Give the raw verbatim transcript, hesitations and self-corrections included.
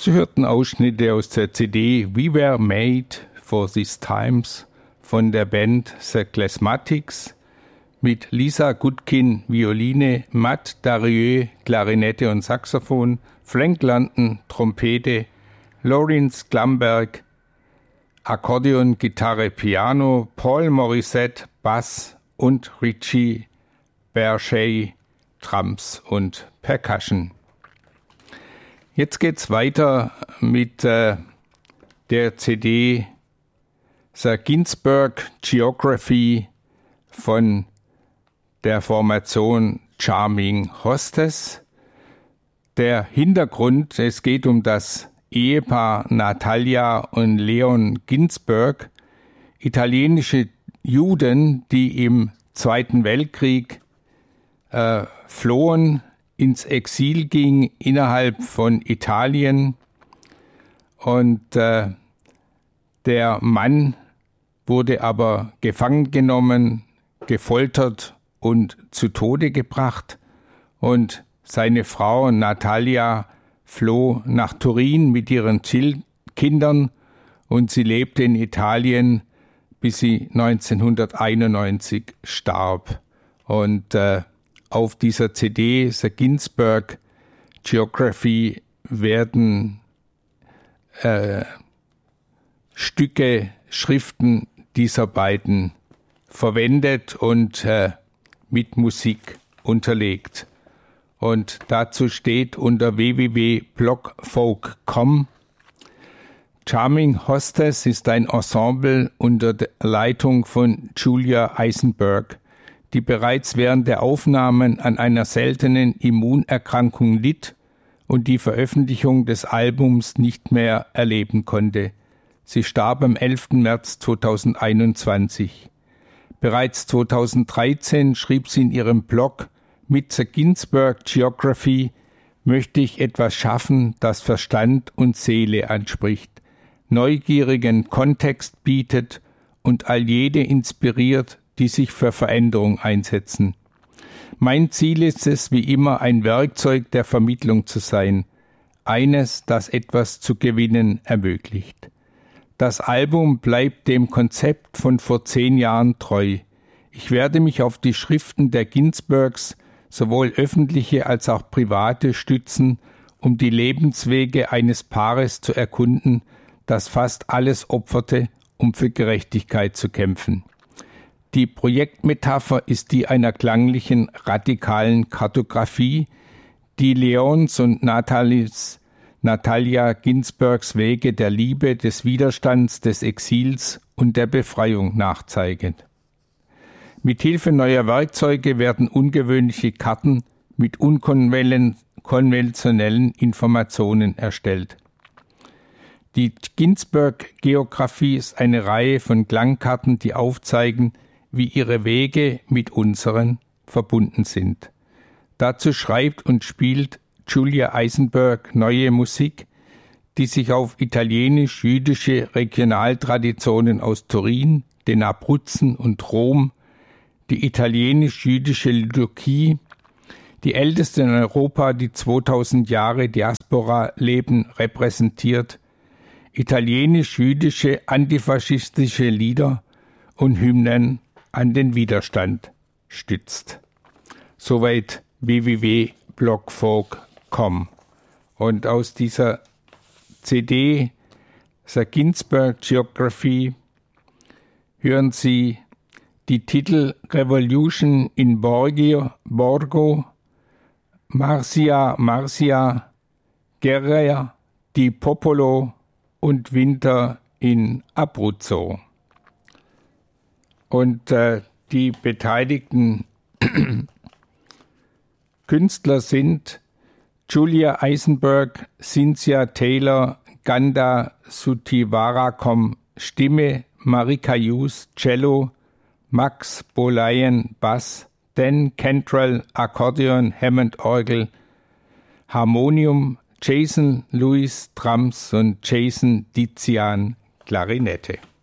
Sie hörten Ausschnitte aus der C D We Were Made for These Times von der Band The Klezmatics mit Lisa Gutkin, Violine, Matt Darieux, Klarinette und Saxophon, Frank London, Trompete, Lawrence Glamberg, Akkordeon, Gitarre, Piano, Paul Morissette, Bass und Richie Berchet, Drums und Percussion. Jetzt geht's weiter mit äh, der C D The Ginsberg Geography von der Formation Charming Hostess. Der Hintergrund, es geht um das Ehepaar Natalia und Leon Ginsberg, italienische Juden, die im Zweiten Weltkrieg äh, flohen, ins Exil ging innerhalb von Italien und äh, der Mann wurde aber gefangen genommen, gefoltert und zu Tode gebracht und seine Frau Natalia floh nach Turin mit ihren Kindern und sie lebte in Italien, bis sie neunzehnhunderteinundneunzig starb. Und äh, auf dieser C D, The Ginsberg Geography, werden äh, Stücke, Schriften dieser beiden verwendet und äh, mit Musik unterlegt. Und dazu steht unter w w w punkt blockfolk punkt com: Charming Hostess ist ein Ensemble unter der Leitung von Julia Eisenberg, die bereits während der Aufnahmen an einer seltenen Immunerkrankung litt und die Veröffentlichung des Albums nicht mehr erleben konnte. Sie starb am elften März zweitausendeinundzwanzig. Bereits zweitausenddreizehn schrieb sie in ihrem Blog: Mit The Ginsberg Geography möchte ich etwas schaffen, das Verstand und Seele anspricht, neugierigen Kontext bietet und all jede inspiriert, die sich für Veränderung einsetzen. Mein Ziel ist es, wie immer ein Werkzeug der Vermittlung zu sein, eines, das etwas zu gewinnen ermöglicht. Das Album bleibt dem Konzept von vor zehn Jahren treu. Ich werde mich auf die Schriften der Ginsbergs, sowohl öffentliche als auch private, stützen, um die Lebenswege eines Paares zu erkunden, das fast alles opferte, um für Gerechtigkeit zu kämpfen. Die Projektmetapher ist die einer klanglichen, radikalen Kartografie, die Leons und Natalis, Natalia Ginsbergs Wege der Liebe, des Widerstands, des Exils und der Befreiung nachzeiget. Mithilfe neuer Werkzeuge werden ungewöhnliche Karten mit unkonventionellen Informationen erstellt. Die Ginsberg-Geografie ist eine Reihe von Klangkarten, die aufzeigen, wie ihre Wege mit unseren verbunden sind. Dazu schreibt und spielt Julia Eisenberg neue Musik, die sich auf italienisch-jüdische Regionaltraditionen aus Turin, den Abruzzen und Rom, die italienisch-jüdische Liturgie, die älteste in Europa, die zweitausend Jahre Diaspora-Leben repräsentiert, italienisch-jüdische antifaschistische Lieder und Hymnen an den Widerstand stützt. Soweit w w w punkt blockfolk punkt com. Und aus dieser C D The Ginsberg Geography hören Sie die Titel Revolution in Borgio, Borgo, Marcia, Marcia, Guerra di Popolo und Winter in Abruzzo. Und äh, die beteiligten Künstler sind Julia Eisenberg, Cynthia Taylor, Ganda Sutivarakam Stimme, Marika Hughes Cello, Max Bolayen Bass, Dan Cantrell Akkordeon, Hammond-Orgel, Harmonium, Jason Lewis Drums und Jason Dizian Klarinette.